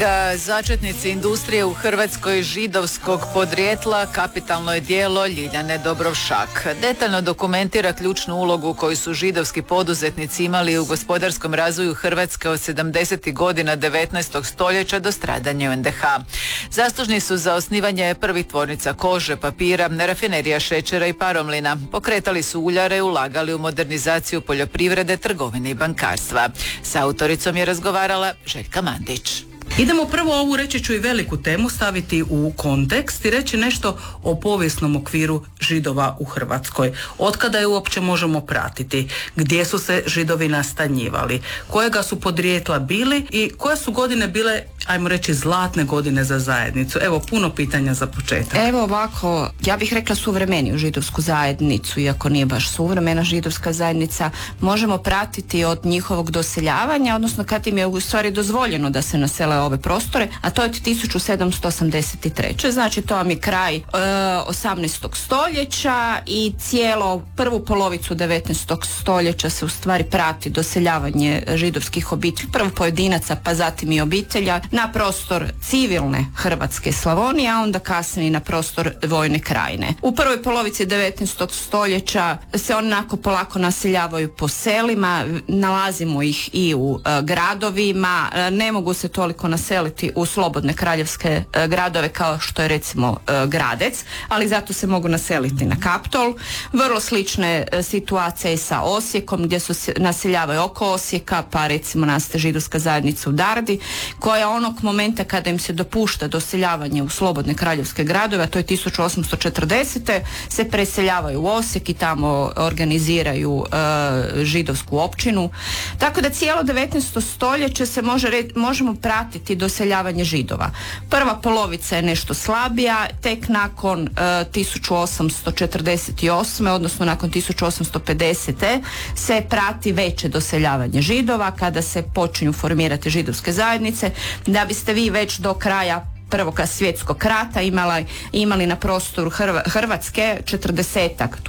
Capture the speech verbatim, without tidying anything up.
Začetnici industrije u Hrvatskoj židovskog podrijetla kapitalno je djelo Ljiljane Dobrovšak. Detaljno dokumentira ključnu ulogu koju su židovski poduzetnici imali u gospodarskom razvoju Hrvatske od sedamdesetih godina devetnaestog stoljeća do stradanja u en de ha. Zaslužni su za osnivanje prvih tvornica kože, papira, rafinerija šećera i paromlina. Pokretali su uljare i ulagali u modernizaciju poljoprivrede, trgovine i bankarstva. S autoricom je razgovarala Željka Mandić. Idemo prvo ovu, reći ću i veliku temu, staviti u kontekst i reći nešto o povijesnom okviru Židova u Hrvatskoj. Otkada je uopće možemo pratiti, gdje su se Židovi nastanjivali, kojega su podrijetla bili i koje su godine bile, ajmo reći, zlatne godine za zajednicu. Evo, puno pitanja za početak. Evo ovako, ja bih rekla suvremeniju židovsku zajednicu, iako nije baš suvremena židovska zajednica, možemo pratiti od njihovog doseljavanja, odnosno kad im je u stvari dozvoljeno da se nasele ove prostore, a to je od tisuću sedamsto osamdeset treće. Znači to vam je kraj e, osamnaestog stoljeća i cijelo prvu polovicu devetnaestog stoljeća se u stvari prati doseljavanje židovskih obitelji, prvo pojedinaca pa zatim i obitelja na prostor civilne Hrvatske Slavonije, a onda kasnije na prostor Vojne Krajine. U prvoj polovici devetnaestog stoljeća se onako polako naseljavaju po selima, nalazimo ih i u e, gradovima, e, ne mogu se toliko naseliti u slobodne kraljevske e, gradove kao što je recimo e, Gradec, ali zato se mogu naseliti na Kaptol. Vrlo slične e, situacije i sa Osijekom gdje su se naseljavaju oko Osijeka, pa recimo nastaje židovska zajednica u Dardi, koja onog momenta kada im se dopušta doseljavanje u slobodne kraljevske gradove, a to je tisuću osamsto četrdesete se preseljavaju u Osijek i tamo organiziraju e, židovsku općinu. Tako da cijelo devetnaesto stoljeće se može re, možemo pratiti doseljavanje Židova. Prva polovica je nešto slabija, tek nakon e, tisuću osamsto četrdeset osme odnosno nakon tisuću osamsto pedesete se prati veće doseljavanje Židova kada se počinju formirati židovske zajednice, da biste vi već do kraja Prvog svjetskog rata imala, imali na prostoru Hrvatske četrdesetak